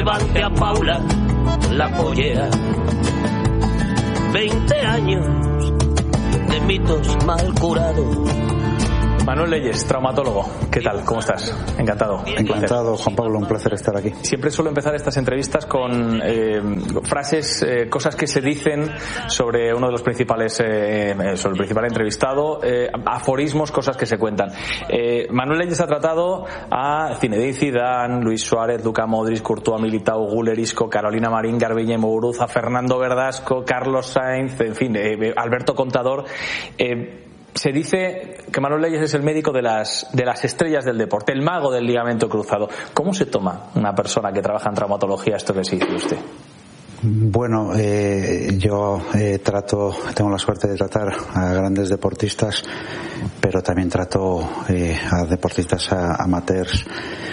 Levante a Paula la pollera. 20 años de mitos mal curados. Manuel Leyes, traumatólogo. ¿Qué tal? ¿Cómo estás? Encantado. Encantado, Juan Pablo, un placer estar aquí. Siempre suelo empezar estas entrevistas con frases, cosas que se dicen sobre uno de los principales, sobre el principal entrevistado, aforismos, cosas que se cuentan. Manuel Leyes ha tratado a Zinedine Zidane, Luis Suárez, Luka Modric, Courtois, Militao, Güler, Isco, Carolina Marín, Garbiñe Muguruza, Fernando Verdasco, Carlos Sainz, en fin, Alberto Contador. Se dice que Manuel Leyes es el médico de las estrellas del deporte, el mago del ligamento cruzado. ¿Cómo se toma una persona que trabaja en traumatología esto que se dice usted? Bueno, yo tengo la suerte de tratar a grandes deportistas, pero también trato a deportistas amateurs.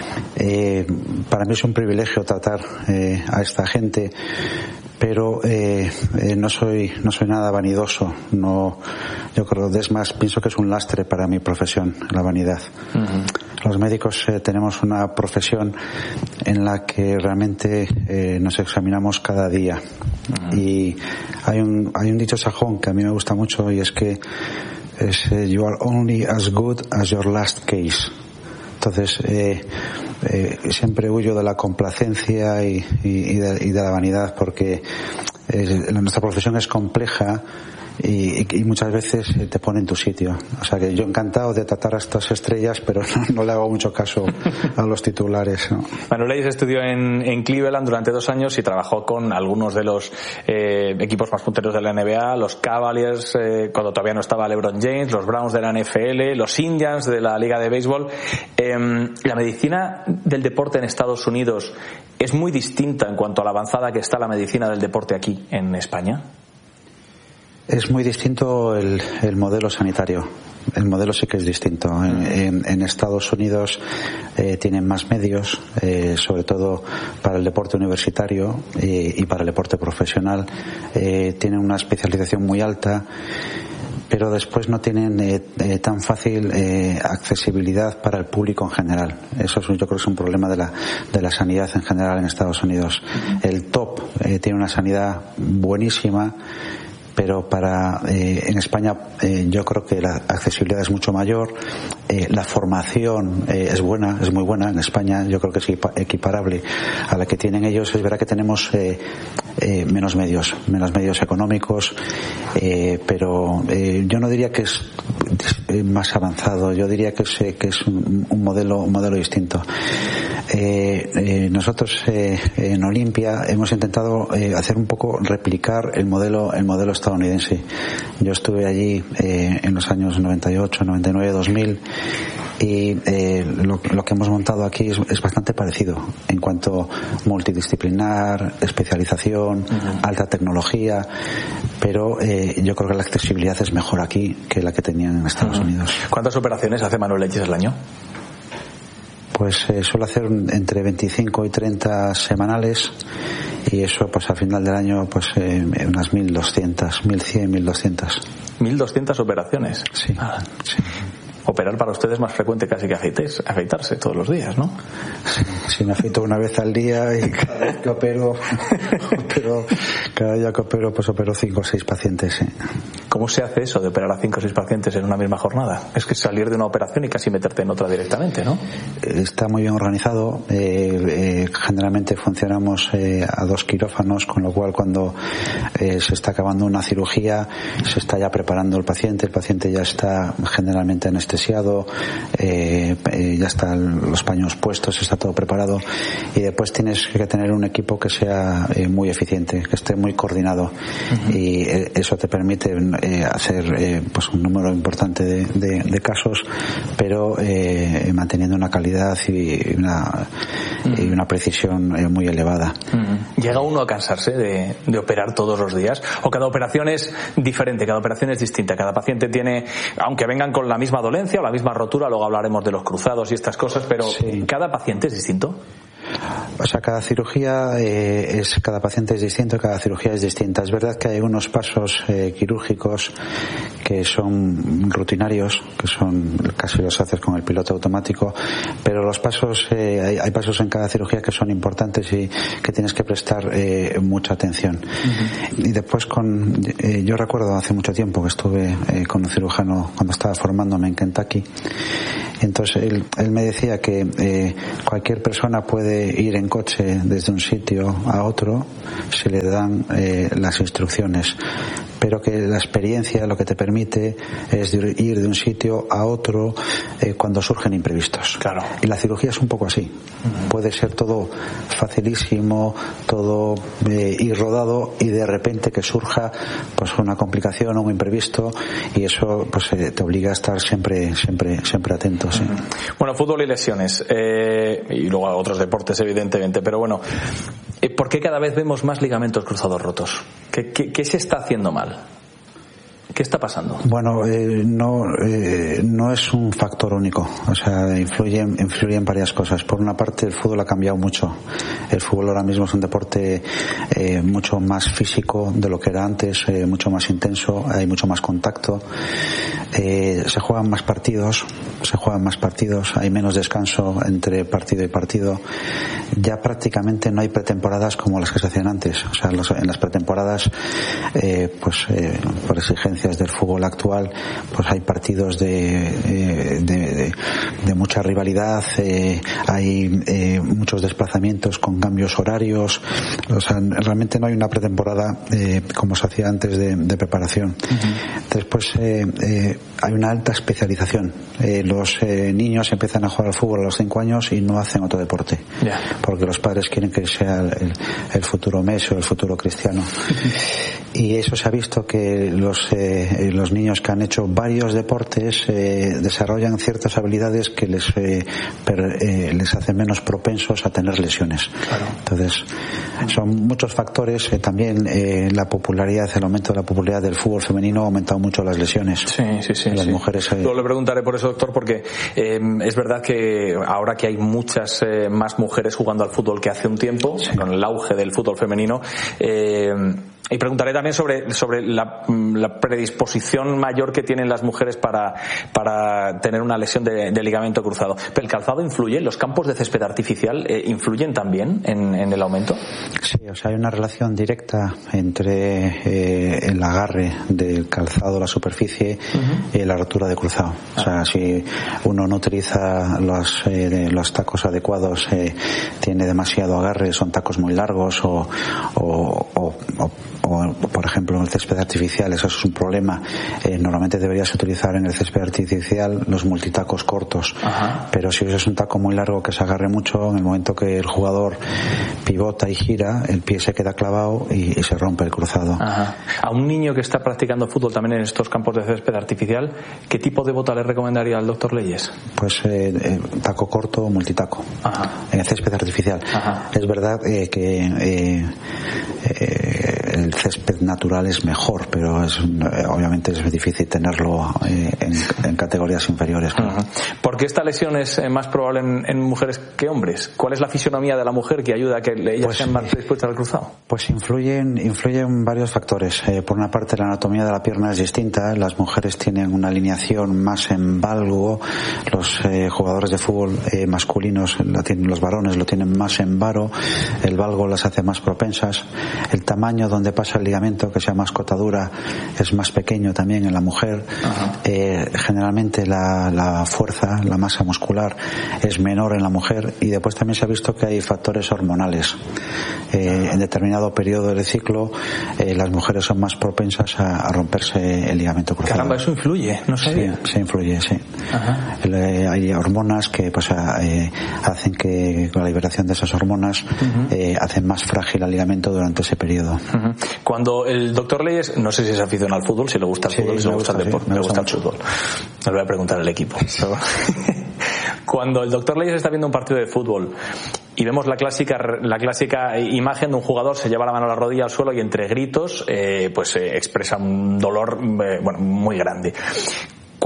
Para mí es un privilegio tratar a esta gente, pero no soy nada vanidoso. Yo creo, es más, pienso que es un lastre para mi profesión, la vanidad. Uh-huh. Los médicos tenemos una profesión en la que realmente nos examinamos cada día. Uh-huh. Y hay un dicho sajón que a mí me gusta mucho, y es que you are only as good as your last case. Entonces siempre huyo de la complacencia y de la vanidad, porque nuestra profesión es compleja y muchas veces te pone en tu sitio. O sea que yo encantado de tratar a estas estrellas, pero no le hago mucho caso a los titulares, ¿no? Manuel Leyes estudió en Cleveland durante 2 años y trabajó con algunos de los equipos más punteros de la NBA, los Cavaliers, cuando todavía no estaba LeBron James, los Browns de la NFL, los Indians de la Liga de Béisbol. La medicina del deporte en Estados Unidos es muy distinta en cuanto a la avanzada que está la medicina del deporte aquí en España. Es muy distinto el modelo sanitario. El modelo sí que es distinto. En Estados Unidos tienen más medios, sobre todo para el deporte universitario y para el deporte profesional. Tienen una especialización muy alta, pero después no tienen tan fácil accesibilidad para el público en general. Eso yo creo que es un problema de la sanidad en general en Estados Unidos. El top tiene una sanidad buenísima, pero en España yo creo que la accesibilidad es mucho mayor, la formación es muy buena. En España yo creo que es equiparable a la que tienen ellos. Es verdad que tenemos menos medios económicos, pero yo no diría que es más avanzado, yo diría que es un modelo distinto. Nosotros en Olimpia hemos intentado hacer un poco replicar el modelo estadounidense. Yo estuve allí en los años 98, 99, 2000 y lo que hemos montado aquí es bastante parecido en cuanto multidisciplinar, especialización, uh-huh, alta tecnología, pero yo creo que la accesibilidad es mejor aquí que la que tenían en Estados Unidos. ¿Cuántas operaciones hace Manuel Leyes al año? Pues suelo hacer entre 25 y 30 semanales, y eso pues al final del año pues unas 1.200, 1.100, 1.200. 1.200 operaciones. Sí. Sí. Operar para ustedes es más frecuente casi que afeitarse todos los días, ¿no? Sí, me afeito una vez al día y cada vez que opero, cada día que opero, pues opero 5 o 6 pacientes. Sí. ¿Cómo se hace eso de operar a 5 o 6 pacientes en una misma jornada? Es que salir de una operación y casi meterte en otra directamente, ¿no? Está muy bien organizado. Generalmente funcionamos a 2 quirófanos, con lo cual cuando se está acabando una cirugía se está ya preparando el paciente ya está generalmente anestesiado, ya están los paños puestos, está todo preparado, y después tienes que tener un equipo que sea muy eficiente, que esté muy coordinado. Uh-huh. Y eso te permite hacer pues un número importante de casos, pero manteniendo una calidad y una precisión muy elevada. Uh-huh. ¿Llega uno a cansarse de operar todos los días? ¿O cada operación es diferente, cada operación es distinta? Cada paciente tiene, aunque vengan con la misma dolencia o la misma rotura, luego hablaremos de los cruzados y estas cosas, pero sí, ¿cada paciente es distinto? O sea, cada cirugía cada paciente es distinto, cada cirugía es distinta. Es verdad que hay unos pasos quirúrgicos que son rutinarios, que son casi los haces con el piloto automático, pero los pasos, hay pasos en cada cirugía que son importantes y que tienes que prestar mucha atención. Y después yo recuerdo hace mucho tiempo que estuve con un cirujano cuando estaba formándome en Kentucky. Entonces él me decía que cualquier persona puede ir en coche desde un sitio a otro si le dan las instrucciones, pero que la experiencia lo que te permite es ir de un sitio a otro cuando surgen imprevistos. Claro. Y la cirugía es un poco así. Puede ser todo facilísimo, todo ir rodado, y de repente que surja pues una complicación o un imprevisto, y eso pues te obliga a estar siempre atento. Sí. Bueno, fútbol y lesiones, y luego otros deportes evidentemente, pero bueno, ¿por qué cada vez vemos más ligamentos cruzados rotos? ¿Qué se está haciendo mal? ¿Qué está pasando? Bueno, no es un factor único. O sea, influyen varias cosas. Por una parte, el fútbol ha cambiado mucho. El fútbol ahora mismo es un deporte mucho más físico de lo que era antes, mucho más intenso, hay mucho más contacto. Se juegan más partidos, hay menos descanso entre partido y partido. Ya prácticamente no hay pretemporadas como las que se hacían antes. O sea, en las pretemporadas, por exigencias del fútbol actual, pues hay partidos de mucha rivalidad, hay muchos desplazamientos con cambios horarios. O sea, realmente no hay una pretemporada como se hacía antes de preparación. Después hay una alta especialización. Los niños empiezan a jugar al fútbol a los 5 años y no hacen otro deporte, porque los padres quieren que sea el futuro Messi o el futuro Cristiano. Y eso se ha visto que los niños que han hecho varios deportes desarrollan ciertas habilidades que les hacen menos propensos a tener lesiones. Claro. Entonces, son muchos factores. También el aumento de la popularidad del fútbol femenino ha aumentado mucho las lesiones. Sí. Las mujeres. Luego le preguntaré por eso, doctor, porque es verdad que ahora que hay muchas más mujeres jugando al fútbol que hace un tiempo, con el auge del fútbol femenino, y preguntaré también sobre la predisposición mayor que tienen las mujeres para tener una lesión de ligamento cruzado. ¿Pero el calzado influye? ¿Los campos de césped artificial influyen también en el aumento? Sí, o sea, hay una relación directa entre el agarre del calzado, la superficie, y la rotura de cruzado. O sea, si uno no utiliza los tacos adecuados, tiene demasiado agarre, son tacos muy largos o por ejemplo en el césped artificial, eso es un problema. Normalmente deberías utilizar en el césped artificial los multitacos cortos. Pero si usas un taco muy largo que se agarre mucho, en el momento que el jugador pivota y gira, el pie se queda clavado y se rompe el cruzado. A un niño que está practicando fútbol también en estos campos de césped artificial, ¿qué tipo de bota le recomendaría al doctor Leyes? Pues taco corto o multitaco en el césped artificial. Es verdad que el césped natural es mejor, pero obviamente es difícil tenerlo en categorías inferiores. ¿Por qué esta lesión es más probable en mujeres que hombres? ¿Cuál es la fisonomía de la mujer que ayuda a que ellas sean más predispuestas al cruzado? Pues influyen varios factores. Por una parte, la anatomía de la pierna es distinta. Las mujeres tienen una alineación más en valgo. Los jugadores de fútbol masculinos, los varones lo tienen más en varo. El valgo las hace más propensas. El tamaño donde pasa el ligamento, que sea más cotadura, es más pequeño también en la mujer. Generalmente la fuerza, la masa muscular es menor en la mujer, y después también se ha visto que hay factores hormonales. En determinado periodo del ciclo las mujeres son más propensas a romperse el ligamento cruzado. Caramba, eso influye, no sabía. Sí, influye, sí. Hay hormonas que hacen que con la liberación de esas hormonas hacen más frágil el ligamento durante ese periodo. Cuando el doctor Leyes, no sé si es aficionado al fútbol, si le gusta el fútbol, si le gusta el deporte, me gusta el fútbol. No le voy a preguntar al equipo. Cuando el doctor Leyes está viendo un partido de fútbol y vemos la clásica imagen de un jugador se lleva la mano a la rodilla al suelo y entre gritos expresa un dolor muy grande.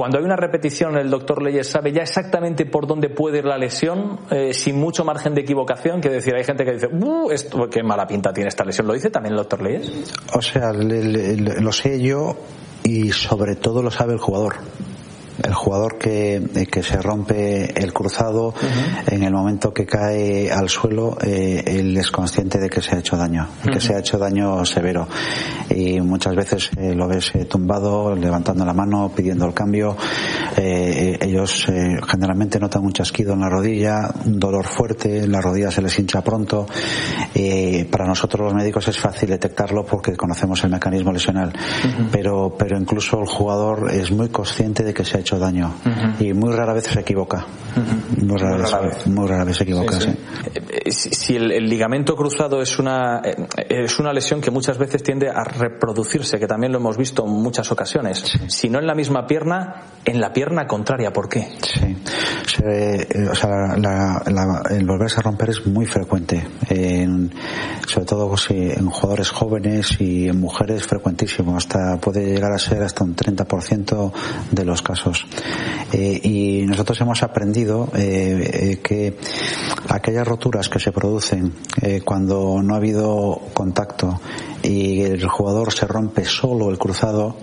cuando hay una repetición, el doctor Leyes sabe ya exactamente por dónde puede ir la lesión, sin mucho margen de equivocación. Quiero decir, hay gente que dice, esto, qué mala pinta tiene esta lesión. ¿Lo dice también el doctor Leyes? O sea, lo sé yo, y sobre todo lo sabe el jugador. El jugador que se rompe el cruzado, en el momento que cae al suelo, él es consciente de que se ha hecho daño, que se ha hecho daño severo, y muchas veces lo ves tumbado, levantando la mano, pidiendo el cambio. Ellos generalmente notan un chasquido en la rodilla, un dolor fuerte, la rodilla se les hincha pronto. Para nosotros los médicos es fácil detectarlo porque conocemos el mecanismo lesional, pero incluso el jugador es muy consciente de que se ha hecho daño, y muy rara vez se equivoca. Muy rara vez se equivoca. Sí. Si el ligamento cruzado es una lesión que muchas veces tiende a reproducirse, que también lo hemos visto en muchas ocasiones, si no en la misma pierna, en la pierna contraria. ¿Por qué? Sí, o sea, el volverse a romper es muy frecuente, sobre todo en jugadores jóvenes y en mujeres, frecuentísimo, puede llegar a ser hasta un 30% de los casos. Y nosotros hemos aprendido que aquellas roturas que se producen cuando no ha habido contacto y el jugador se rompe solo el cruzado,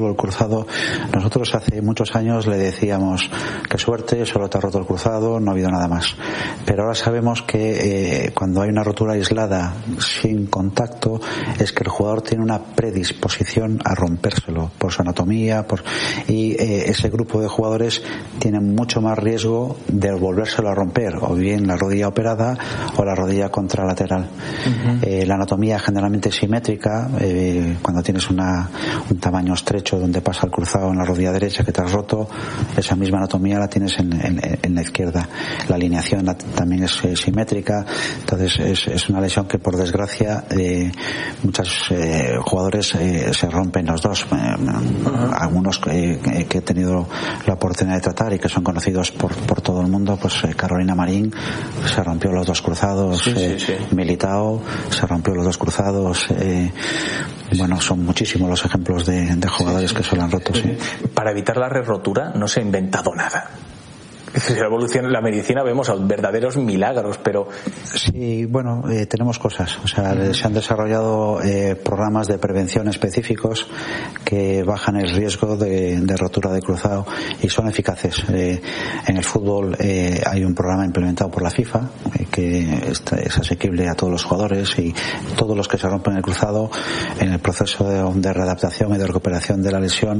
nosotros hace muchos años le decíamos, qué suerte, solo te ha roto el cruzado, no ha habido nada más. Pero ahora sabemos que cuando hay una rotura aislada sin contacto, es que el jugador tiene una predisposición a rompérselo por su anatomía, y ese grupo de jugadores tienen mucho más riesgo de volvérselo a romper, o bien la rodilla operada o la rodilla contralateral. La anatomía generalmente es simétrica. Cuando tienes un tamaño estrecho donde pasa el cruzado en la rodilla derecha que te has roto, esa misma anatomía la tienes en la izquierda. La alineación también es simétrica. Entonces es una lesión que, por desgracia, muchos jugadores se rompen los dos. Algunos que he tenido la oportunidad de tratar y que son conocidos por todo el mundo, pues Carolina Marín se rompió los dos cruzados, Militao se rompió los dos cruzados. Bueno, son muchísimos los ejemplos de jugadores que se lo han roto. Para evitar la re-rotura no se ha inventado nada. La evolución en la medicina vemos verdaderos milagros, pero sí, bueno, tenemos cosas. O sea, se han desarrollado programas de prevención específicos que bajan el riesgo de rotura de cruzado y son eficaces. En el fútbol hay un programa implementado por la FIFA que es asequible a todos los jugadores, y todos los que se rompen el cruzado, en el proceso de readaptación y de recuperación de la lesión,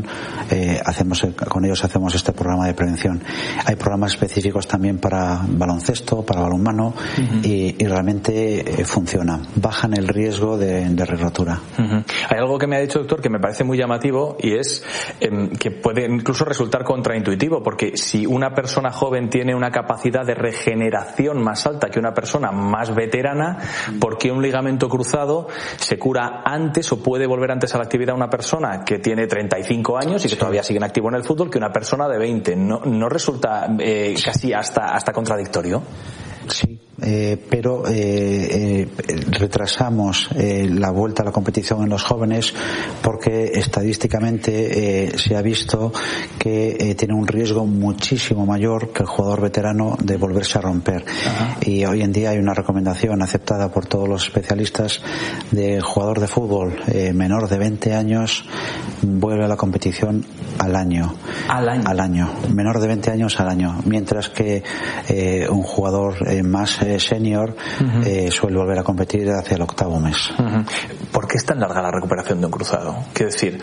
con ellos hacemos este programa de prevención. Hay programas específicos también para baloncesto, para balonmano, y realmente funcionan, bajan el riesgo de re-rotura. Hay algo que me ha dicho, doctor, que me parece muy llamativo, y es que puede incluso resultar contraintuitivo, porque si una persona joven tiene una capacidad de regeneración más alta que una persona más veterana, ¿por qué un ligamento cruzado se cura antes o puede volver antes a la actividad una persona que tiene 35 años y que todavía sigue en activo en el fútbol que una persona de 20? ¿No resulta casi hasta contradictorio? Sí, pero retrasamos la vuelta a la competición en los jóvenes porque estadísticamente se ha visto que tiene un riesgo muchísimo mayor que el jugador veterano de volverse a romper. Y hoy en día hay una recomendación aceptada por todos los especialistas de jugador de fútbol menor de 20 años vuelve a la competición al año. Menor de 20 años al año, mientras que un jugador más senior suele volver a competir hacia el 8º mes. ¿Por qué es tan larga la recuperación de un cruzado? Quiero decir,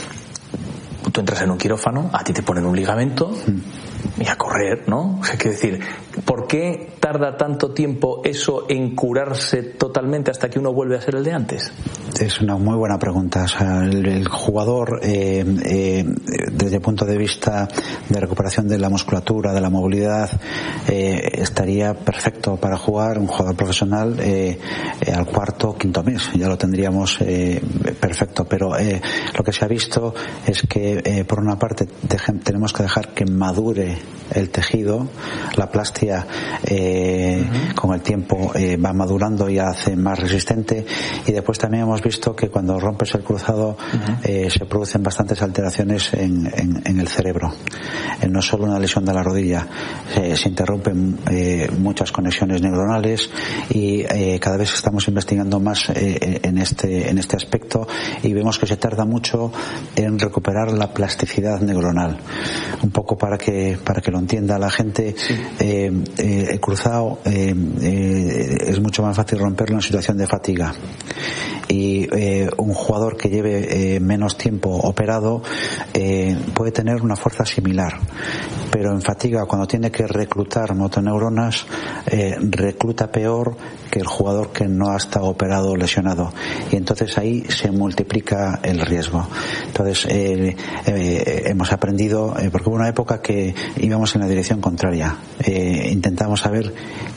tú entras en un quirófano, a ti te ponen un ligamento y a correr, ¿no? O sea, quiero decir, ¿por qué tarda tanto tiempo eso en curarse totalmente hasta que uno vuelve a ser el de antes? Es una muy buena pregunta. O sea, el jugador, desde el punto de vista de recuperación de la musculatura, de la movilidad, estaría perfecto para jugar. Un jugador profesional al 4º o 5º mes ya lo tendríamos perfecto. Pero lo que se ha visto es que por una parte tenemos que dejar que madure el tejido, la plastia con el tiempo va madurando y hace más resistente. Y después también hemos visto que cuando rompes el cruzado se producen bastantes alteraciones en el cerebro. No solo una lesión de la rodilla, se interrumpen muchas conexiones neuronales y cada vez estamos investigando más en este aspecto, y vemos que se tarda mucho en recuperar la plasticidad neuronal. Un poco para que lo entienda la gente, el cruzado es mucho más fácil romperlo en situación de fatiga, y un jugador que lleve menos tiempo operado puede tener una fuerza similar, pero en fatiga, cuando tiene que reclutar motoneuronas, recluta peor que el jugador que no ha estado operado o lesionado, y entonces ahí se multiplica el riesgo. Entonces hemos aprendido, porque hubo una época que íbamos en la dirección contraria, intentamos saber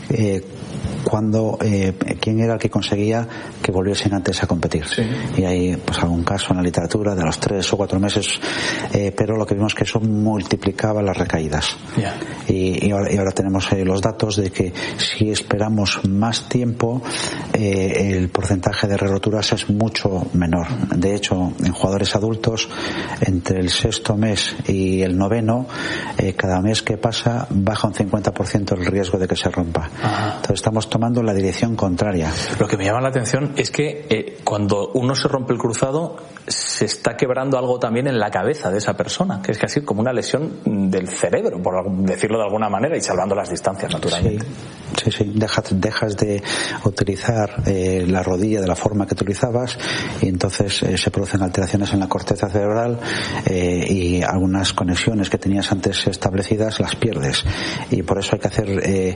quién era el que conseguía que volviesen antes a competir. Y hay pues algún caso en la literatura de los 3 o 4 meses, pero lo que vimos que eso multiplicaba las recaídas. Y ahora tenemos los datos de que si esperamos más tiempo, el porcentaje de re-roturas es mucho menor. De hecho, en jugadores adultos, entre el 6º mes y el 9º, cada mes que pasa baja un 50% el riesgo de que se rompa. Entonces estamos tomando la dirección contraria. Lo que me llama la atención es que cuando uno se rompe el cruzado, se está quebrando algo también en la cabeza de esa persona, que es casi como una lesión del cerebro, por decirlo de alguna manera, y salvando las distancias, naturalmente. Sí. Dejas de utilizar la rodilla de la forma que utilizabas, y entonces se producen alteraciones en la corteza cerebral, y algunas conexiones que tenías antes establecidas las pierdes, y por eso hay que hacer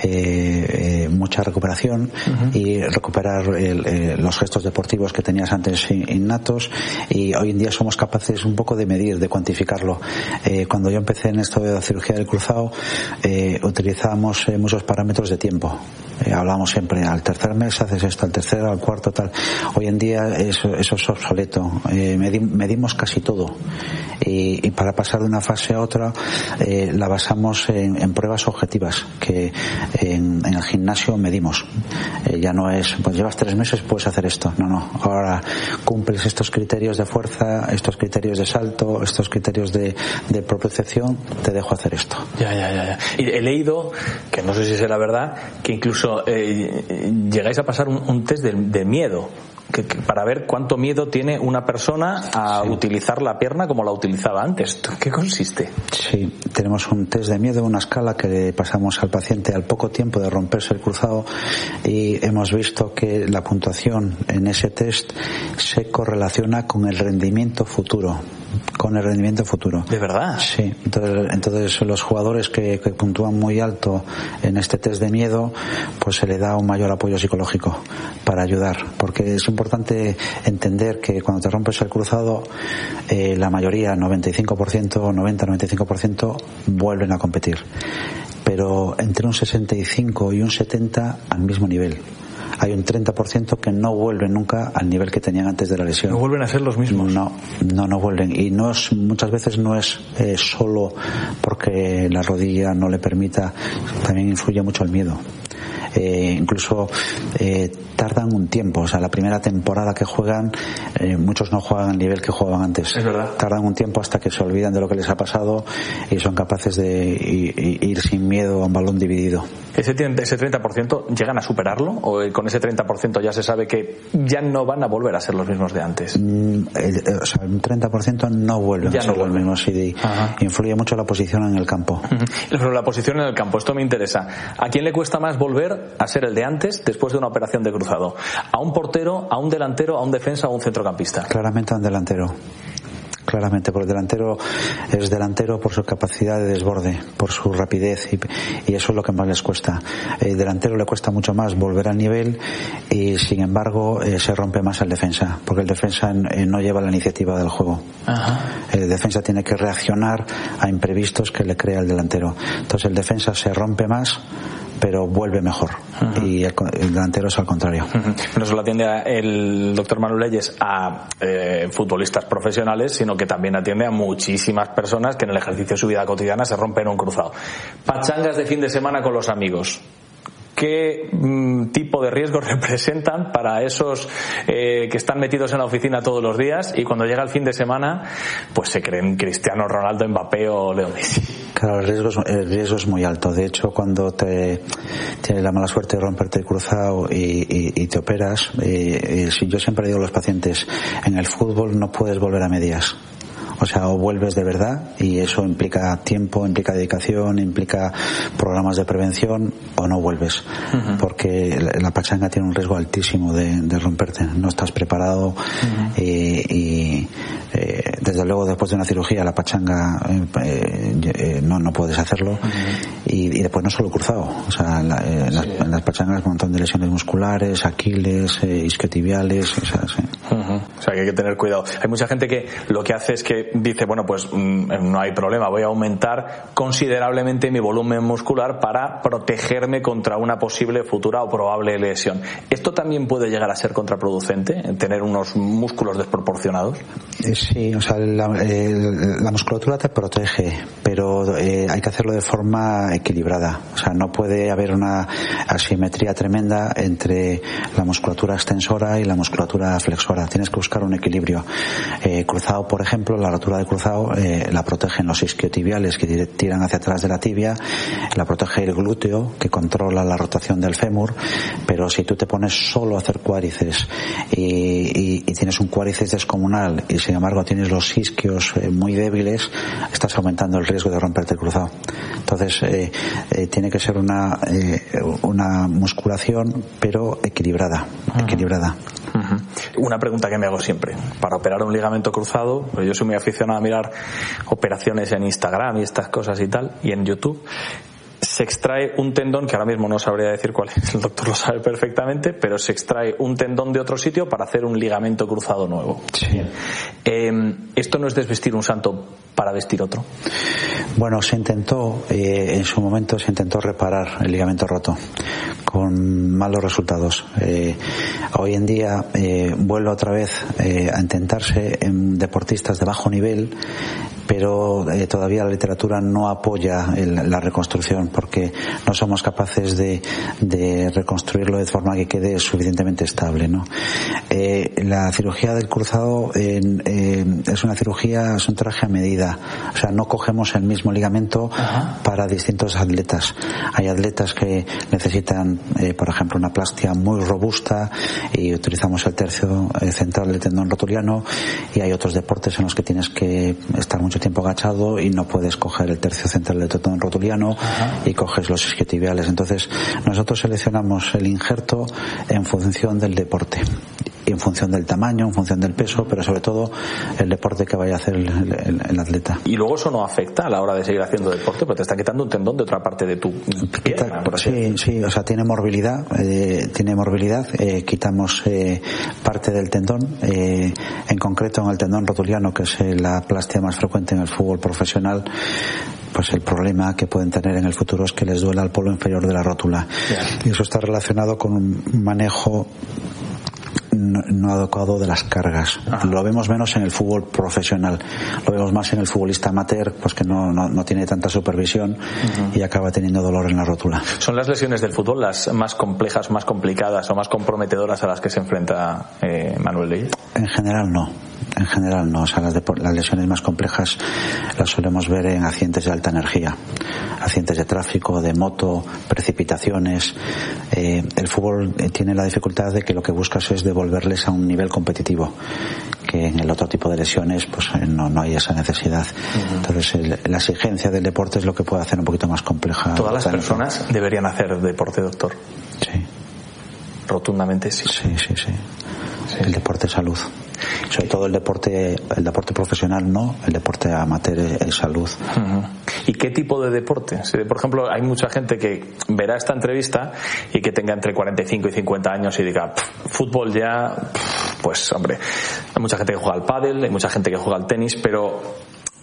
mucha recuperación y recuperar los gestos deportivos que tenías antes innatos, y hoy en día somos capaces un poco de medir, de cuantificarlo. Cuando yo empecé en esto de la cirugía del cruzado, utilizábamos muchos parámetros de tiempo. Hablábamos siempre, al 3er mes haces esto, al 3º, al 4º, tal. Hoy en día eso es obsoleto. Medimos casi todo, y para pasar de una fase a otra la basamos en pruebas objetivas que en el gimnasio medimos. Ya no es, pues llevas 3 meses, puedes hacer esto. No. Ahora cumples estos criterios de fuerza, estos criterios de salto, estos criterios de propiocepción, te dejo hacer esto. Ya. Y he leído, que no sé si será verdad, que incluso llegáis a pasar un test de miedo, para ver cuánto miedo tiene una persona a utilizar la pierna como la utilizaba antes. ¿Qué consiste? Sí, tenemos un test de miedo, una escala que le pasamos al paciente al poco tiempo de romperse el cruzado, y hemos visto que la puntuación en ese test se correlaciona con el rendimiento futuro. ¿De verdad? Sí. Entonces los jugadores que puntúan muy alto en este test de miedo, pues se le da un mayor apoyo psicológico para ayudar, porque es importante entender que cuando te rompes el cruzado, la mayoría, 90-95%, vuelven a competir, pero entre un 65 y un 70 al mismo nivel. Hay un 30% que no vuelven nunca al nivel que tenían antes de la lesión. ¿No vuelven a ser los mismos? No vuelven. Y muchas veces no es solo porque la rodilla no le permita, también influye mucho el miedo. Incluso tardan un tiempo, o sea, la primera temporada que juegan, muchos no juegan al nivel que jugaban antes. Es verdad. Tardan un tiempo hasta que se olvidan de lo que les ha pasado y son capaces de ir sin miedo a un balón dividido. ¿Ese 30% llegan a superarlo, o con ese 30% ya se sabe que ya no van a volver a ser los mismos de antes? Un 30% no vuelven a ser los mismos, y influye mucho la posición en el campo. Pero la posición en el campo, esto me interesa. ¿A quién le cuesta más volver a ser el de antes después de una operación de cruzado? ¿A un portero, a un delantero, a un defensa o a un centrocampista? Claramente a un delantero. Claramente, porque el delantero es delantero por su capacidad de desborde, por su rapidez, y eso es lo que más les cuesta. El delantero le cuesta mucho más volver al nivel, y sin embargo se rompe más el defensa, porque el defensa no lleva la iniciativa del juego. El defensa tiene que reaccionar a imprevistos que le crea el delantero. Entonces el defensa se rompe más pero vuelve mejor. Y el delantero es al contrario. No solo atiende el doctor Manuel Leyes a futbolistas profesionales, sino que también atiende a muchísimas personas que en el ejercicio de su vida cotidiana se rompen un cruzado. Pachangas de fin de semana con los amigos. ¿Qué tipo de riesgos representan para esos que están metidos en la oficina todos los días y cuando llega el fin de semana pues se creen Cristiano Ronaldo, Mbappé o Leo Messi? Claro, el riesgo es muy alto. De hecho, cuando tienes la mala suerte de romperte el cruzado y te operas, yo siempre digo a los pacientes, en el fútbol no puedes volver a medias. O sea, o vuelves de verdad, y eso implica tiempo, implica dedicación, implica programas de prevención, o no vuelves. Porque la pachanga tiene un riesgo altísimo de romperte. No estás preparado y desde luego después de una cirugía la pachanga no puedes hacerlo. Y después no solo cruzado. O sea, en las pachangas un montón de lesiones musculares, aquiles, isquiotibiales. O sea, que hay que tener cuidado. Hay mucha gente que lo que hace es que dice, bueno, pues no hay problema, voy a aumentar considerablemente mi volumen muscular para protegerme contra una posible futura o probable lesión. ¿Esto también puede llegar a ser contraproducente, tener unos músculos desproporcionados? Sí, o sea, la musculatura te protege, pero hay que hacerlo de forma equilibrada. O sea, no puede haber una asimetría tremenda entre la musculatura extensora y la musculatura flexora. Tienes que buscar un equilibrio. Cruzado, por ejemplo, la rotura de cruzado la protegen los isquiotibiales que tiran hacia atrás de la tibia, la protege el glúteo que controla la rotación del fémur, pero si tú te pones solo a hacer cuádriceps y tienes un cuádriceps descomunal y sin embargo tienes los isquios muy débiles, estás aumentando el riesgo de romperte el cruzado. Entonces tiene que ser una musculación pero equilibrada. Una pregunta que me hago siempre: para operar un ligamento cruzado, pues yo soy muy aficionado a mirar operaciones en Instagram y estas cosas y tal, y en YouTube se extrae un tendón que ahora mismo no sabría decir cuál es, el doctor lo sabe perfectamente, pero se extrae un tendón de otro sitio para hacer un ligamento cruzado nuevo. Sí. ¿Esto no es desvestir un santo para vestir otro? Bueno, en su momento se intentó reparar el ligamento roto con malos resultados. Hoy en día vuelve otra vez a intentarse en deportistas de bajo nivel, pero todavía la literatura no apoya la reconstrucción porque no somos capaces de reconstruirlo de forma que quede suficientemente estable, ¿no? La cirugía del cruzado es un traje a medida. O sea, no cogemos el mismo ligamento para distintos atletas. Hay atletas que necesitan, por ejemplo, una plastia muy robusta y utilizamos el tercio central del tendón rotuliano, y hay otros deportes en los que tienes que estar mucho tiempo agachado y no puedes coger el tercio central del tendón rotuliano y coges los isquiotibiales. Entonces, nosotros seleccionamos el injerto en función del deporte, y en función del tamaño, en función del peso, pero sobre todo el deporte que vaya a hacer el atleta. Y luego eso no afecta a la hora de seguir haciendo deporte, porque te está quitando un tendón de otra parte de tu pierna, por así decirlo. Sí, o sea, tiene morbilidad, quitamos parte del tendón, en concreto en el tendón rotuliano, que es la plastia más frecuente en el fútbol profesional. Pues el problema que pueden tener en el futuro es que les duela el polo inferior de la rótula. Y eso está relacionado con un manejo no adecuado de las cargas. Lo vemos menos en el fútbol profesional, lo vemos más en el futbolista amateur, pues que no tiene tanta supervisión y acaba teniendo dolor en la rótula. ¿Son las lesiones del fútbol las más complejas, más complicadas o más comprometedoras a las que se enfrenta Manuel Leyes? En general no. O sea, las lesiones más complejas las solemos ver en accidentes de alta energía, accidentes de tráfico, de moto, precipitaciones. El fútbol tiene la dificultad de que lo que buscas es devolverles a un nivel competitivo, que en el otro tipo de lesiones pues no hay esa necesidad. Entonces la exigencia del deporte es lo que puede hacer un poquito más compleja. ¿Todas las personas deberían hacer deporte, doctor? Sí. Rotundamente sí. Sí. El deporte es salud. Sobre todo el deporte profesional no, el deporte amateur es salud. ¿Y qué tipo de deporte? Por ejemplo, hay mucha gente que verá esta entrevista y que tenga entre 45 y 50 años y diga, fútbol ya, pues hombre, hay mucha gente que juega al pádel, hay mucha gente que juega al tenis, pero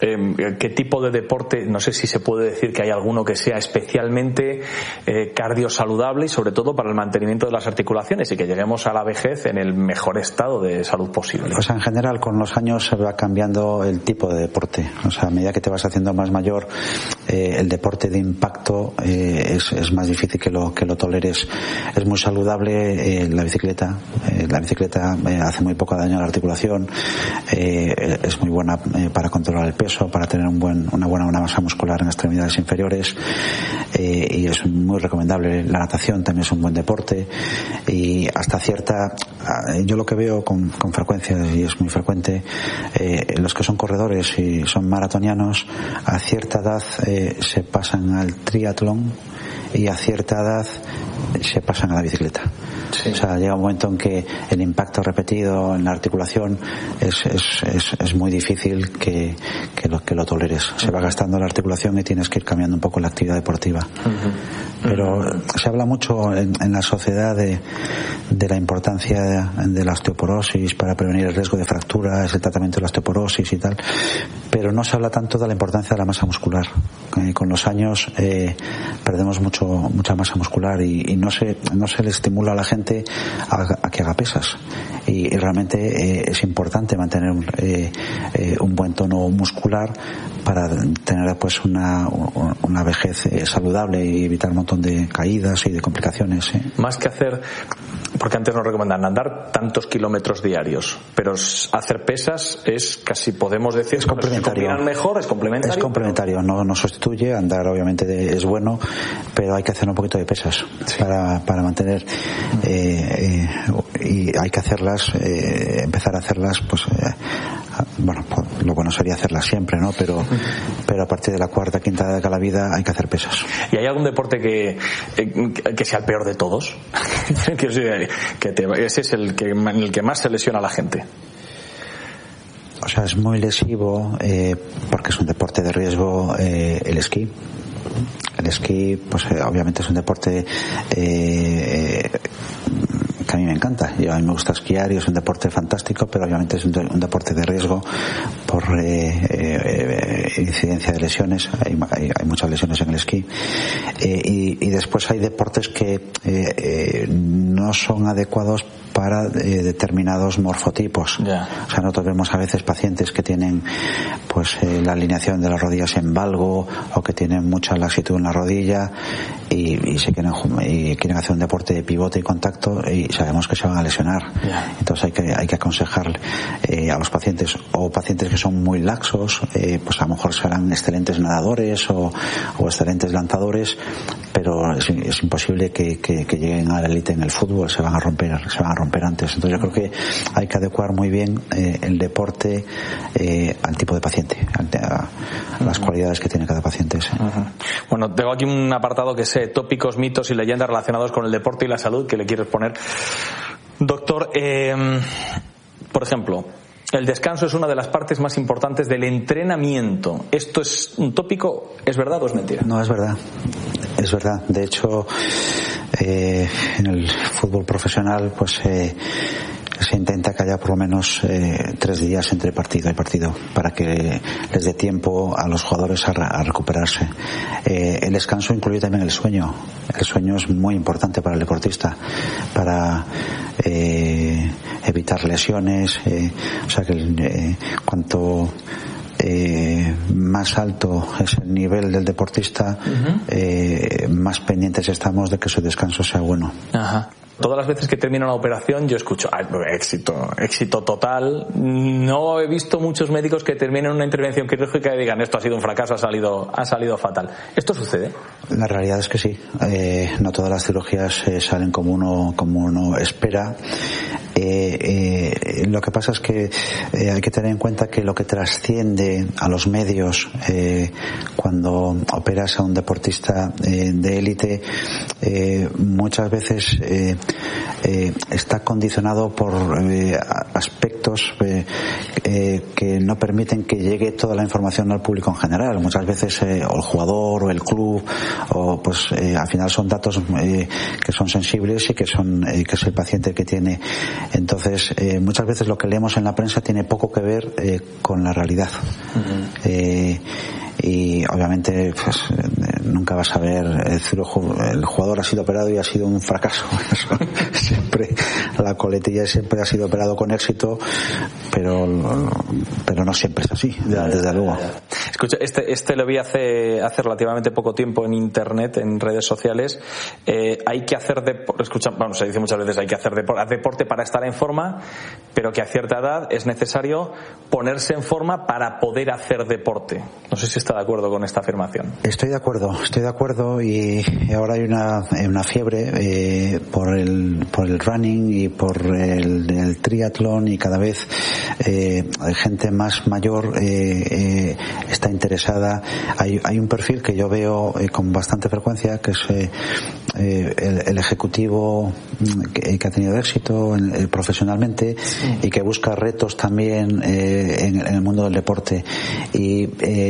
qué tipo de deporte, no sé si se puede decir que hay alguno que sea especialmente cardiosaludable y sobre todo para el mantenimiento de las articulaciones y que lleguemos a la vejez en el mejor estado de salud posible. Pues en general con los años se va cambiando el tipo de deporte. O sea, a medida que te vas haciendo más mayor, el deporte de impacto es más difícil que lo toleres. Es muy saludable la bicicleta. La bicicleta hace muy poco daño a la articulación. Es muy buena para controlar el peso, para tener una buena masa muscular en extremidades inferiores, y es muy recomendable. La natación también es un buen deporte, y hasta cierta, yo lo que veo con frecuencia, y es muy frecuente, los que son corredores y son maratonianos, a cierta edad se pasan al triatlón y a cierta edad se pasan a la bicicleta. Sí. O sea, llega un momento en que el impacto repetido en la articulación es muy difícil que lo toleres. Se va gastando la articulación y tienes que ir cambiando un poco la actividad deportiva. Pero se habla mucho en la sociedad de la importancia de la osteoporosis para prevenir el riesgo de fracturas, el tratamiento de la osteoporosis y tal, pero no se habla tanto de la importancia de la masa muscular. Con los años perdemos mucha masa muscular y no se le estimula a la gente a que haga pesas, y realmente es importante mantener un buen tono muscular para tener pues una vejez saludable y evitar un montón de caídas y de complicaciones. Más que hacer, porque antes nos recomendan andar tantos kilómetros diarios, pero hacer pesas es casi, podemos decir, es complementario. Es complementario. Es complementario, no sustituye. Andar obviamente es bueno, pero hay que hacer un poquito de pesas para mantener, y hay que hacerlas, empezar a hacerlas, pues bueno, lo bueno sería hacerlas siempre, ¿no? Pero a partir de la cuarta, quinta de cada vida hay que hacer pesas. ¿Y hay algún deporte que sea el peor de todos? Ese es en el que más se lesiona a la gente. O sea, es muy lesivo porque es un deporte de riesgo el esquí. El esquí, pues obviamente es un deporte que a mí me encanta. A mí me gusta esquiar y es un deporte fantástico, pero obviamente es un deporte de riesgo por incidencia de lesiones. Hay muchas lesiones en el esquí. Y después hay deportes que no son adecuados para determinados morfotipos. Yeah. O sea, nosotros vemos a veces pacientes que tienen pues la alineación de las rodillas en valgo, o que tienen mucha laxitud en la rodilla y quieren hacer un deporte de pivote y contacto, y sabemos que se van a lesionar. Yeah. Entonces hay que aconsejar a los pacientes, o pacientes que son muy laxos, pues a lo mejor serán excelentes nadadores o excelentes lanzadores, pero es imposible que lleguen a la élite en el fútbol. Se van a romper antes. Entonces yo creo que hay que adecuar muy bien el deporte al tipo de paciente, a las cualidades que tiene cada paciente. Sí. Bueno, tengo aquí un apartado que es tópicos, mitos y leyendas relacionados con el deporte y la salud, que le quieres poner, doctor. Por ejemplo, el descanso es una de las partes más importantes del entrenamiento. ¿Esto es un tópico? ¿Es verdad o es mentira? No, es verdad. Es verdad. De hecho, en el fútbol profesional, pues se intenta que haya por lo menos 3 días entre partido y partido, para que les dé tiempo a los jugadores a recuperarse. El descanso incluye también el sueño. El sueño es muy importante para el deportista, para evitar lesiones. O sea que cuanto más alto es el nivel del deportista, más pendientes estamos de que su descanso sea bueno. Ajá. Todas las veces que termino una operación yo escucho éxito total. No he visto muchos médicos que terminen una intervención quirúrgica y digan esto ha sido un fracaso, ha salido fatal. ¿Esto sucede? La realidad es que sí. No todas las cirugías salen como uno espera. Lo que pasa es que hay que tener en cuenta que lo que trasciende a los medios cuando operas a un deportista de élite muchas veces está condicionado por aspectos que no permiten que llegue toda la información al público en general. Muchas veces o el jugador o el club, o pues al final son datos que son sensibles y que es el paciente el que tiene. Entonces muchas veces lo que leemos en la prensa tiene poco que ver con la realidad. Y obviamente pues nunca vas a ver el jugador ha sido operado y ha sido un fracaso. Siempre la coletilla siempre ha sido operado con éxito, pero no siempre es así, desde luego. Escucha, este lo vi hace relativamente poco tiempo en internet, en redes sociales. Hay que hacer se dice muchas veces hay que hacer deporte para estar en forma, pero que a cierta edad es necesario ponerse en forma para poder hacer deporte. No sé si está de acuerdo con esta afirmación. Estoy de acuerdo y ahora hay una fiebre por el running y por el triatlón, y cada vez gente más mayor está interesada. Hay un perfil que yo veo con bastante frecuencia, que es el ejecutivo que ha tenido éxito profesionalmente y que busca retos también en el mundo del deporte, y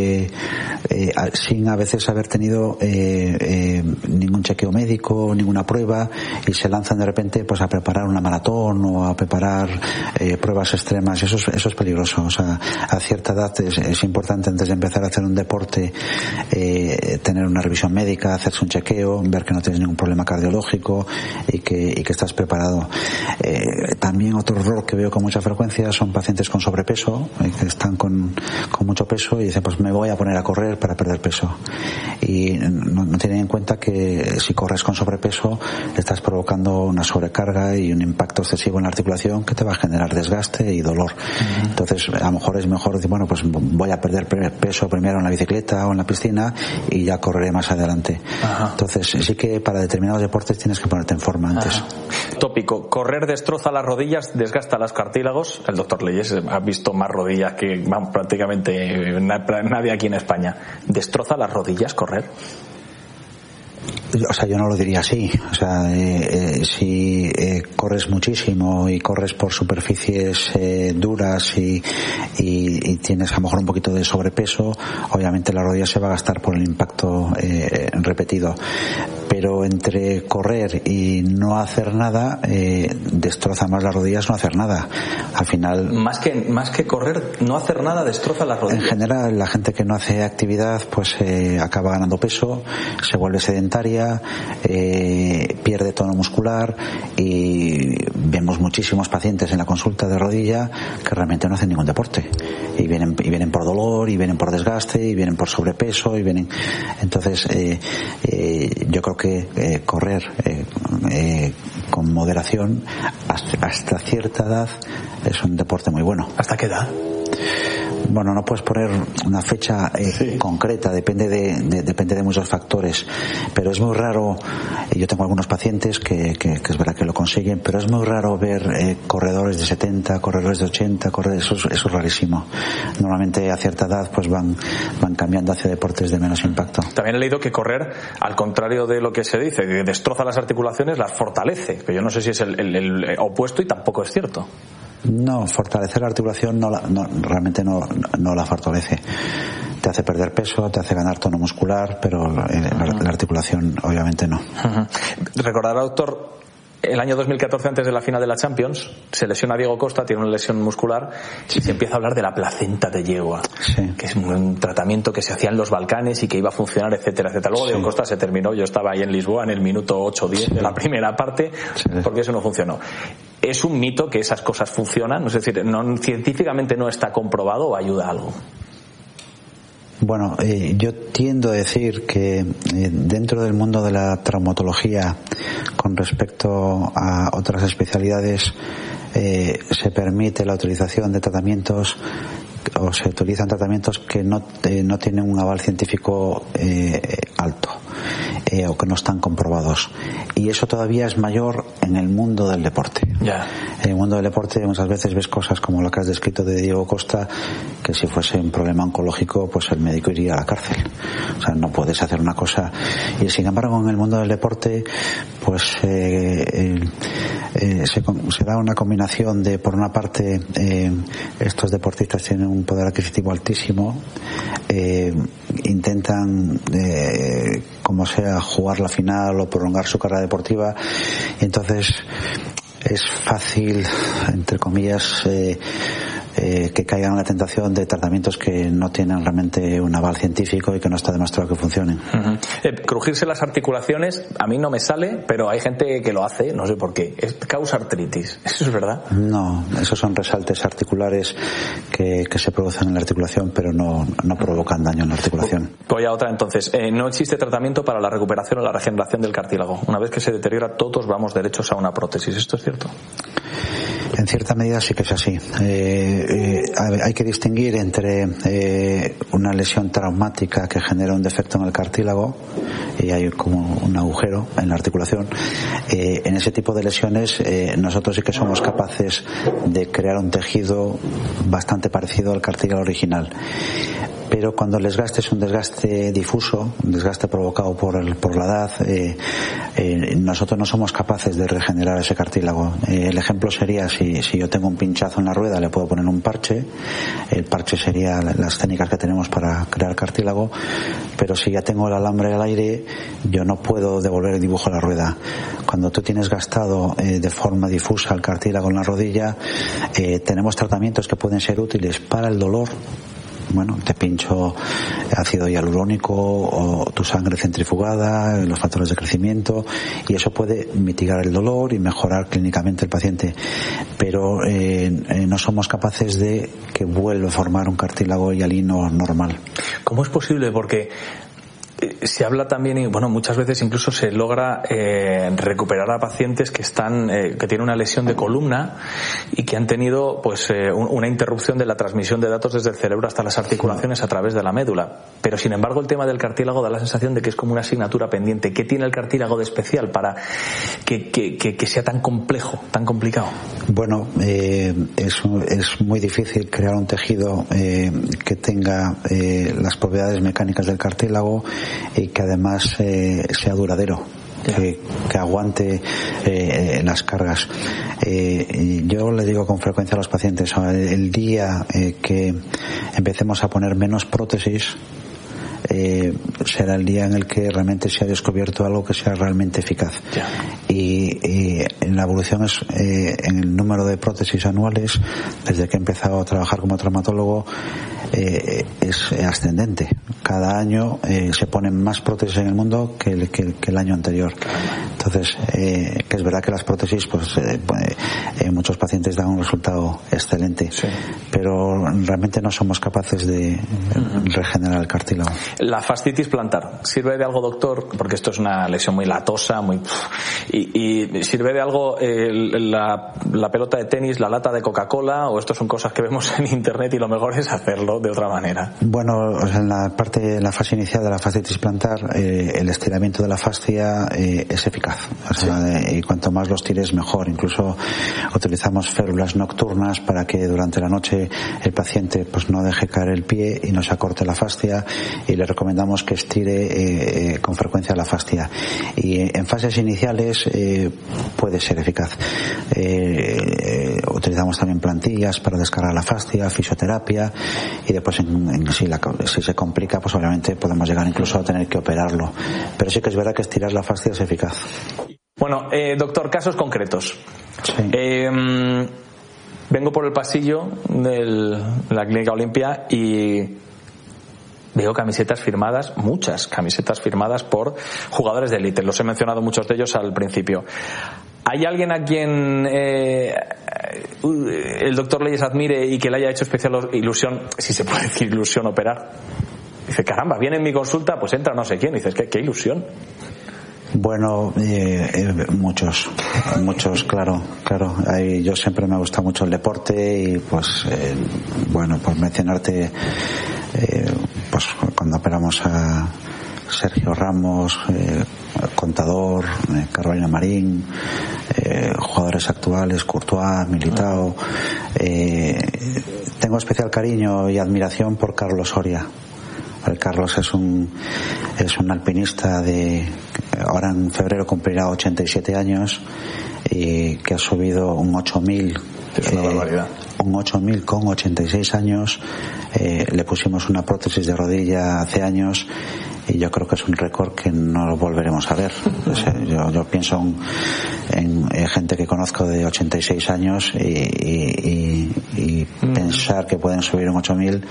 sin a veces haber tenido ningún chequeo médico, ninguna prueba, y se lanzan de repente pues a preparar una maratón o a preparar pruebas extremas. Eso es peligroso. O sea, a cierta edad es importante, antes de empezar a hacer un deporte, tener una revisión médica, hacerse un chequeo, ver que no tienes ningún problema cardiológico y que estás preparado. También otro error que veo con mucha frecuencia son pacientes con sobrepeso, que están con mucho peso y dicen, pues me voy a poner a correr para perder peso, y no tienen en cuenta que si corres con sobrepeso estás provocando una sobrecarga y un impacto excesivo en la articulación que te va a generar desgaste y dolor. Entonces a lo mejor es mejor decir, bueno, pues voy a perder peso primero en la bicicleta o en la piscina y ya correré más adelante. Entonces sí que para determinados deportes tienes que ponerte en forma antes. Tópico: correr destroza las rodillas, desgasta los cartílagos. El doctor Leyes ha visto más rodillas que prácticamente nadie aquí en España. ¿Destroza las rodillas correr? O sea, yo no lo diría así. O sea, si corres muchísimo y corres por superficies duras y tienes a lo mejor un poquito de sobrepeso, obviamente la rodilla se va a gastar por el impacto repetido. Pero entre correr y no hacer nada, destroza más las rodillas no hacer nada. Al final, más que correr, no hacer nada destroza las rodillas. En general, la gente que no hace actividad pues acaba ganando peso, se vuelve sedentaria, pierde tono muscular, y vemos muchísimos pacientes en la consulta de rodilla que realmente no hacen ningún deporte y vienen por dolor, y vienen por desgaste, y vienen por sobrepeso, y vienen. Entonces yo creo que correr con moderación hasta cierta edad es un deporte muy bueno. ¿Hasta qué edad? Bueno, no puedes poner una fecha concreta, depende de muchos factores, pero es muy raro. Yo tengo algunos pacientes que es verdad que lo consiguen, pero es muy raro ver corredores de 70, corredores de 80, eso es rarísimo. Normalmente a cierta edad pues van cambiando hacia deportes de menos impacto. También he leído que correr, al contrario de lo que se dice, que destroza las articulaciones, las fortalece, pero yo no sé si es el opuesto, y tampoco es cierto. No, fortalecer la articulación realmente no la fortalece. Te hace perder peso, te hace ganar tono muscular, pero la articulación obviamente no. Recordará, doctor, el año 2014, antes de la final de la Champions, se lesiona Diego Costa, tiene una lesión muscular, y se empieza a hablar de la placenta de yegua, que es un tratamiento que se hacía en los Balcanes y que iba a funcionar, etcétera, etcétera. Luego Diego Costa se terminó, yo estaba ahí en Lisboa en el minuto 8-10 de la primera parte, porque eso no funcionó. ¿Es un mito que esas cosas funcionan? Es decir, científicamente no está comprobado, o ayuda algo. Bueno, yo tiendo a decir que dentro del mundo de la traumatología, con respecto a otras especialidades, se permite la utilización de tratamientos, o se utilizan tratamientos que no tienen un aval científico alto, o que no están comprobados, y eso todavía es mayor en el mundo del deporte. En el mundo del deporte muchas veces ves cosas como lo que has descrito de Diego Costa, que si fuese un problema oncológico pues el médico iría a la cárcel. O sea, no puedes hacer una cosa, y sin embargo en el mundo del deporte pues se da una combinación de, por una parte, estos deportistas tienen un poder adquisitivo altísimo, intentan como sea jugar la final o prolongar su carrera deportiva, y entonces es fácil, entre comillas, que caigan en la tentación de tratamientos que no tienen realmente un aval científico y que no está demostrado que funcionen. Crujirse las articulaciones a mí no me sale, pero hay gente que lo hace, no sé por qué. ¿Causa artritis? ¿Eso es verdad? No, esos son resaltes articulares que se producen en la articulación, pero no provocan daño en la articulación. Voy a otra entonces. No existe tratamiento para la recuperación o la regeneración del cartílago. Una vez que se deteriora, todos vamos derechos a una prótesis. ¿Esto es cierto? En cierta medida sí que es así. Hay que distinguir entre una lesión traumática que genera un defecto en el cartílago y hay como un agujero en la articulación. En ese tipo de lesiones nosotros sí que somos capaces de crear un tejido bastante parecido al cartílago original. Pero cuando el desgaste es un desgaste difuso, un desgaste provocado por la edad, nosotros no somos capaces de regenerar ese cartílago. El ejemplo sería si yo tengo un pinchazo en la rueda, le puedo poner un parche. El parche sería las técnicas que tenemos para crear cartílago, pero si ya tengo el alambre al aire, yo no puedo devolver el dibujo a la rueda. Cuando tú tienes gastado de forma difusa el cartílago en la rodilla, tenemos tratamientos que pueden ser útiles para el dolor. Bueno, te pincho ácido hialurónico o tu sangre centrifugada, los factores de crecimiento, y eso puede mitigar el dolor y mejorar clínicamente el paciente, pero no somos capaces de que vuelva a formar un cartílago hialino normal. ¿Cómo es posible? Porque se habla también, y bueno, muchas veces incluso se logra recuperar a pacientes que tienen una lesión de columna y que han tenido pues una interrupción de la transmisión de datos desde el cerebro hasta las articulaciones a través de la médula. Pero sin embargo el tema del cartílago da la sensación de que es como una asignatura pendiente. ¿Qué tiene el cartílago de especial para que sea tan complejo, tan complicado? Bueno, es muy difícil crear un tejido que tenga las propiedades mecánicas del cartílago y que además sea duradero, que aguante las cargas. Yo le digo con frecuencia a los pacientes, el día que empecemos a poner menos prótesis, será el día en el que realmente se ha descubierto algo que sea realmente eficaz. Y en la evolución es en el número de prótesis anuales, desde que he empezado a trabajar como traumatólogo, es ascendente. Cada año se ponen más prótesis en el mundo que el año anterior. Entonces, que es verdad que las prótesis, pues muchos pacientes dan un resultado excelente, sí, pero realmente no somos capaces de regenerar el cartílago. La fascitis plantar, ¿sirve de algo, doctor? Porque esto es una lesión muy latosa, y ¿sirve de algo la pelota de tenis, la lata de Coca-Cola, o esto son cosas que vemos en internet y lo mejor es hacerlo de otra manera? Bueno, en la fase inicial de la fascitis plantar, el estiramiento de la fascia es eficaz. Y cuanto más los tires, mejor. Incluso utilizamos férulas nocturnas para que durante la noche el paciente pues no deje caer el pie y no se acorte la fascia, y le recomendamos que estire con frecuencia la fascia. Y en fases iniciales puede ser eficaz. Utilizamos también plantillas para descargar la fascia, fisioterapia, y después si se complica, pues obviamente podemos llegar incluso a tener que operarlo. Pero sí que es verdad que estirar la fascia es eficaz. Bueno, doctor, casos concretos. Sí. Vengo por el pasillo de la Clínica Olimpia y veo camisetas firmadas, muchas camisetas firmadas por jugadores de élite. Los he mencionado muchos de ellos al principio. ¿Hay alguien a quien el doctor Leyes admire y que le haya hecho especial ilusión, si se puede decir ilusión, operar? Dice, caramba, viene en mi consulta, pues entra no sé quién. Dices, ¿qué ilusión? Bueno, muchos, claro. Yo siempre me gusta mucho el deporte y pues, por mencionarte, pues cuando operamos a Sergio Ramos, Contador, Carolina Marín, jugadores actuales, Courtois, Militao, tengo especial cariño y admiración por Carlos Soria. Carlos es un alpinista ahora en febrero cumplirá 87 años, y que ha subido un 8000. Es una barbaridad. Un 8000 con 86 años. Le pusimos una prótesis de rodilla hace años y yo creo que es un récord que no lo volveremos a ver. O sea, yo pienso en gente que conozco de 86 años y pensar que pueden subir un 8000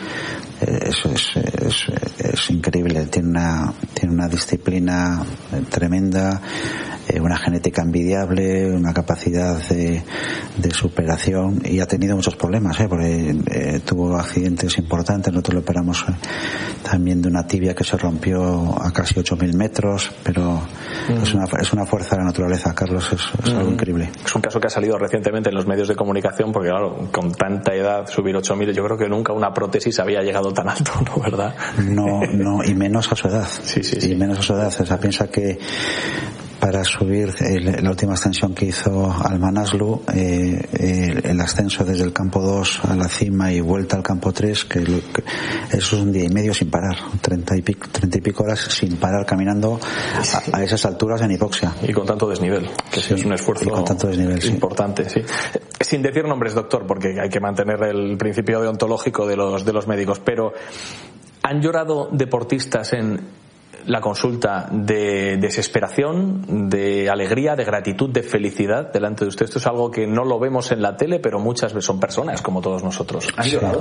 es increíble. Tiene una disciplina tremenda, una genética envidiable, una capacidad de superación, y ha tenido muchos problemas, porque tuvo accidentes importantes. Nosotros lo operamos también de una tibia que se rompió a casi 8.000 metros, pero es una fuerza de la naturaleza, Carlos, es algo increíble. Es un caso que ha salido recientemente en los medios de comunicación, porque claro, con tanta edad subir 8.000, yo creo que nunca una prótesis había llegado tan alto, ¿no? ¿Verdad? No, y menos a su edad. Sí. Y menos a su edad. O sea, piensa que para subir la última ascensión que hizo al Manaslu, el ascenso desde el campo 2 a la cima y vuelta al campo 3, que eso es un día y medio sin parar, 30 y pico horas sin parar caminando a esas alturas en hipoxia. Y con tanto desnivel, que sí es un esfuerzo importante, sí. Sin decir nombres, doctor, porque hay que mantener el principio deontológico de los médicos, pero ¿han llorado deportistas en la consulta de desesperación, de alegría, de gratitud, de felicidad delante de usted? Esto es algo que no lo vemos en la tele, pero muchas veces son personas como todos nosotros. ¿Han llorado?